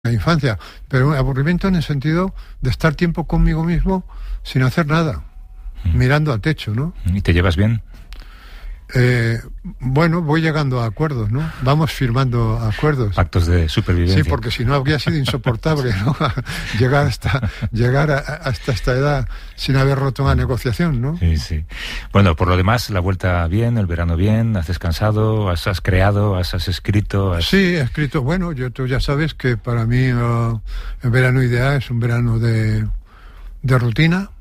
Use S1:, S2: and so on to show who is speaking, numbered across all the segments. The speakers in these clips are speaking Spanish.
S1: la infancia, pero un aburrimiento en el sentido de estar tiempo conmigo mismo sin hacer nada, mirando al techo, ¿no?
S2: ¿Y te llevas bien?
S1: Bueno, voy llegando a acuerdos, ¿no? Vamos firmando acuerdos.
S2: Pactos de supervivencia.
S1: Sí, porque si no habría sido insoportable, ¿no? llegar hasta esta edad sin haber roto una negociación, ¿no?
S2: Sí, sí. Bueno, por lo demás, la vuelta bien, el verano bien, has descansado, has creado, has escrito...
S1: Sí, he escrito. Bueno, tú ya sabes que para mí el verano ideal es un verano de rutina,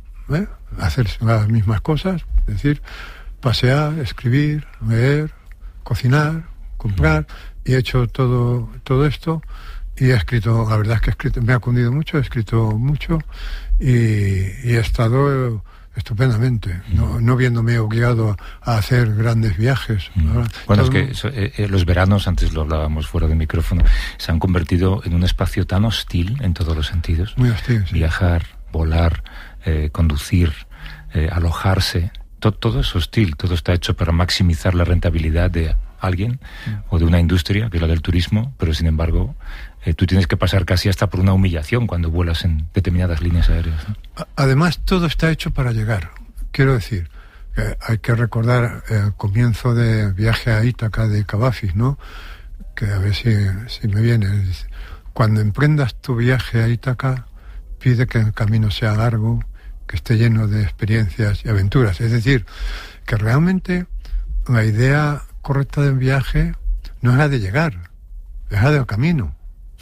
S1: hacer las mismas cosas, es decir, pasear, escribir, leer, cocinar, comprar, y he hecho todo esto, y he escrito, la verdad es que me ha cundido mucho, he escrito mucho, y he estado estupendamente, no viéndome obligado a hacer grandes viajes.
S2: Bueno, es que los veranos, antes lo hablábamos fuera de micrófono, se han convertido en un espacio tan hostil en todos los sentidos.
S1: Muy hostil, sí.
S2: Viajar, volar, conducir, alojarse... Todo es hostil, todo está hecho para maximizar la rentabilidad de alguien o de una industria, que es la del turismo, pero sin embargo tú tienes que pasar casi hasta por una humillación cuando vuelas en determinadas líneas aéreas, ¿no?
S1: Además, todo está hecho para llegar. Quiero decir, hay que recordar el comienzo del viaje a Ítaca de Cavafis, ¿no? Que a ver si me viene. Cuando emprendas tu viaje a Ítaca, pide que el camino sea largo, que esté lleno de experiencias y aventuras. Es decir, que realmente la idea correcta del viaje no es la de llegar, es la del camino.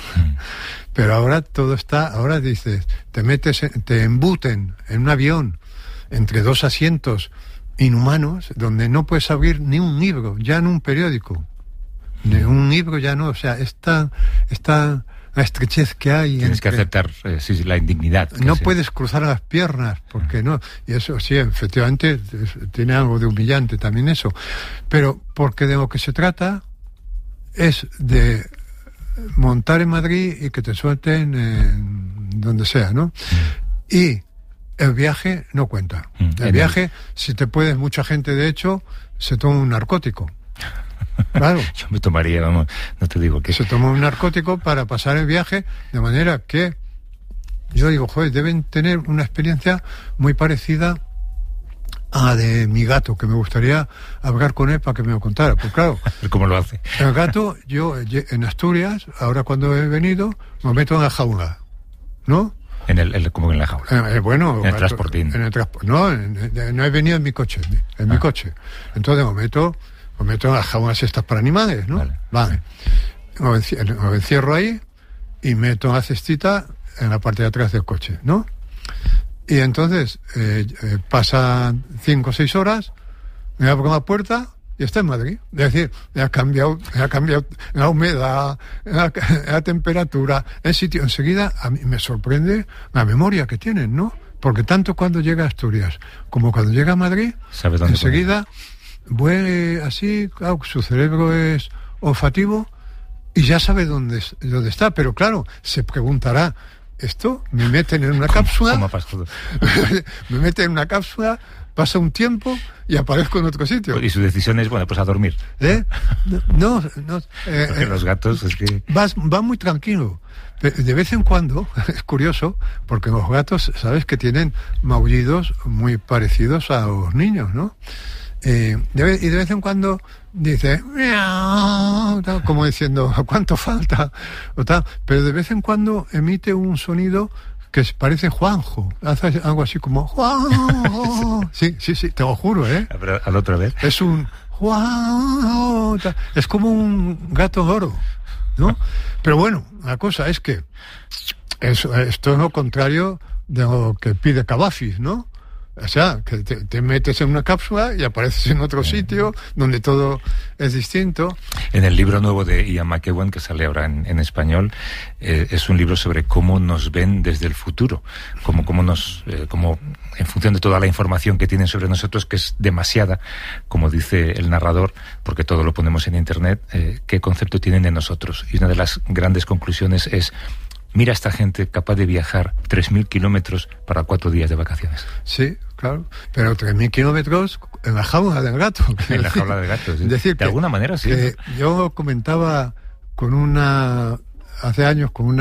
S1: Pero ahora ahora dices, te embuten en un avión entre dos asientos inhumanos donde no puedes abrir ni un libro, ya en un periódico. Ni un libro ya no, o sea, está la estrechez que hay.
S2: Tienes que aceptar la indignidad.
S1: No puedes cruzar las piernas, porque no. Y eso sí, efectivamente, tiene algo de humillante también eso. Pero porque de lo que se trata es de montar en Madrid y que te suelten en donde sea, ¿no? Y el viaje no cuenta. El viaje, si te puedes, mucha gente de hecho se toma un narcótico. Claro.
S2: Yo me tomaría, vamos, no te digo que...
S1: Se toma un narcótico para pasar el viaje, de manera que yo digo, joder, deben tener una experiencia muy parecida a la de mi gato, que me gustaría hablar con él para que me lo contara. Pues claro,
S2: ¿cómo lo hace?
S1: El gato, yo en Asturias, ahora cuando he venido, me meto en la jaula, ¿no?
S2: ¿Cómo en la jaula?
S1: Bueno,
S2: en el transportín.
S1: No he venido en mi coche, mi coche. Entonces me meto en las jaulas estas para animales, ¿no? Vale. Lo encierro ahí y meto la cestita en la parte de atrás del coche, ¿no? Y entonces pasan 5 o 6 horas, me abro la puerta y está en Madrid. Es decir, ha cambiado la humedad, la temperatura, el sitio. Enseguida a mí me sorprende la memoria que tienen, ¿no? Porque tanto cuando llega a Asturias como cuando llega a Madrid, enseguida vuelve así, claro, su cerebro es olfativo y ya sabe dónde está, pero claro, se preguntará, ¿esto me meten en una cápsula? Me meten en una cápsula, pasa un tiempo y aparezco en otro sitio.
S2: Y su decisión es, bueno, pues a dormir.
S1: No.
S2: Porque los gatos es que...
S1: Va muy tranquilo. De vez en cuando, es curioso, porque los gatos, sabes que tienen maullidos muy parecidos a los niños, ¿no? Y de vez en cuando dice miau, tal, como diciendo ¿cuánto falta? O tal, pero de vez en cuando emite un sonido que parece Juanjo, hace algo así como Juanjo. Sí, te lo juro,
S2: Pero a la otra vez
S1: es un Juanjo, tal. Es como un gato loro, ¿no? Pero bueno, la cosa es que esto es lo contrario de lo que pide Cavafis, ¿no? O sea, que te metes en una cápsula y apareces en otro sitio donde todo es distinto.
S2: En el libro nuevo de Ian McEwan, que sale ahora en español, es un libro sobre cómo nos ven desde el futuro, cómo en función de toda la información que tienen sobre nosotros, que es demasiada, como dice el narrador, porque todo lo ponemos en internet, qué concepto tienen de nosotros. Y una de las grandes conclusiones es: mira a esta gente capaz de viajar 3.000 kilómetros para 4 días de vacaciones.
S1: Sí, claro, pero 3.000 kilómetros en la jaula del gato.
S2: En la jaula del gato, sí.
S1: Es decir,
S2: de alguna manera sí.
S1: Yo comentaba con una hace años con